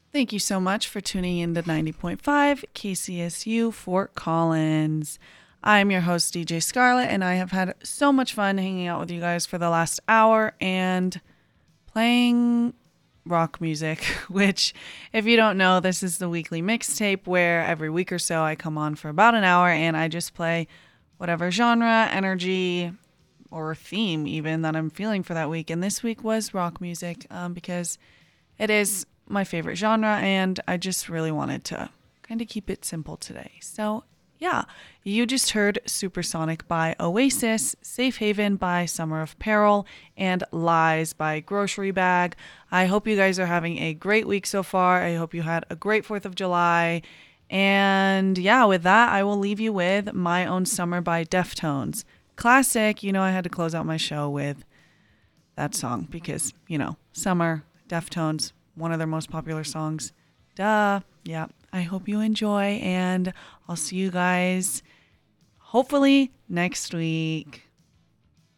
Thank you so much for tuning in to 90.5 KCSU Fort Collins. I'm your host, DJ Scarlett, and I have had so much fun hanging out with you guys for the last hour and playing rock music, which, if you don't know, this is the weekly mixtape where every week or so I come on for about an hour and I just play whatever genre, energy, or theme even that I'm feeling for that week. And this week was rock music because it is my favorite genre and I just really wanted to kind of keep it simple today. So yeah, you just heard Supersonic by Oasis, Safe Haven by Summer of Peril, and Lies by Grocery Bag. I hope you guys are having a great week so far. I hope you had a great 4th of July. And yeah, with that, I will leave you with My Own Summer by Deftones. Classic. You know, I had to close out my show with that song because, summer, Deftones, one of their most popular songs. Duh. Yeah. I hope you enjoy, and I'll see you guys hopefully next week.